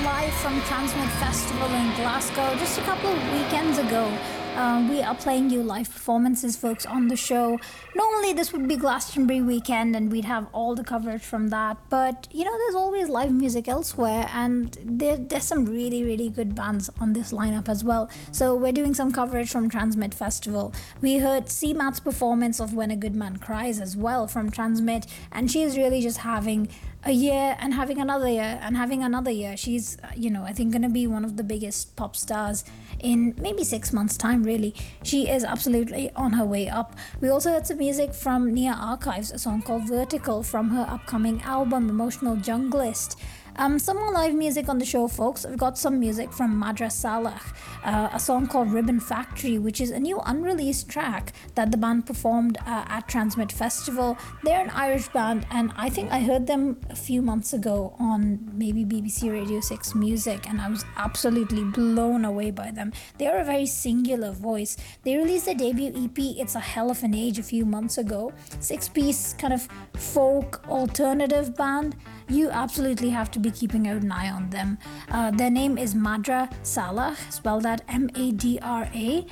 live from Transmit Festival in Glasgow just a couple of weekends ago. We are playing you live performances, folks, on the show. Normally, this would be Glastonbury weekend and we'd have all the coverage from that. But, there's always live music elsewhere, and there's some really, really good bands on this lineup as well. So we're doing some coverage from Transmit Festival. We heard C-Mat's performance of When a Good Man Cries as well from Transmit, and she's really just having a year and having another year and having another year. She's, I think going to be one of the biggest pop stars in maybe 6 months' time, really. She is absolutely on her way up. We also heard some music from Nia Archives, a song called Vertical from her upcoming album, Emotional Junglist. Some more live music on the show, folks. We've got some music from Madra Salah, a song called Ribbon Factory, which is a new unreleased track that the band performed at Transmit Festival. They're an Irish band, and I think I heard them a few months ago on maybe BBC Radio 6 Music, and I was absolutely blown away by them. They are a very singular voice. They released their debut EP, It's a Hell of an Age, a few months ago. 6-piece kind of folk alternative band. You absolutely have to be keeping an eye on them. Their name is Madra Salah, spelled that Madra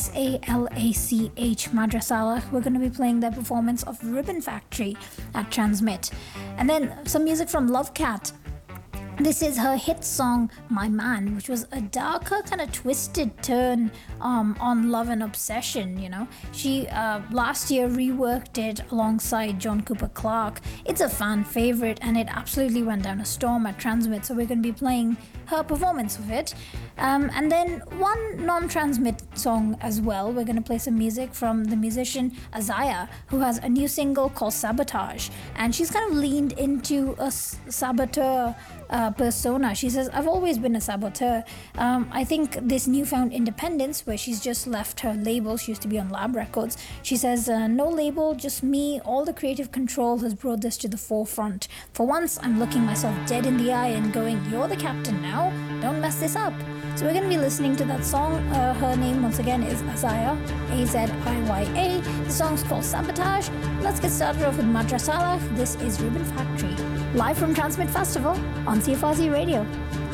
Salach, Madra Salah. We're going to be playing their performance of Ribbon Factory at Transmit. And then some music from Love Cat. This is her hit song, My Man, which was a darker, kind of twisted turn on love and obsession, She last year reworked it alongside John Cooper Clarke. It's a fan favorite, and it absolutely went down a storm at Transmit, so we're going to be playing her performance of it. And then one non-Transmit song as well. We're going to play some music from the musician Azaya, who has a new single called Sabotage, and she's kind of leaned into a saboteur persona. She says, I've always been a saboteur. I think this newfound independence, where she's just left her label, she used to be on Lab Records, she says, no label, just me, all the creative control has brought this to the forefront. For once, I'm looking myself dead in the eye and going, you're the captain now, don't mess this up. So we're going to be listening to that song. Her name, once again, is Azaya, Aziya. The song's called Sabotage. Let's get started off with Madra Salah. This is Ribbon Factory, live from Transmit Festival on CFRZ Radio.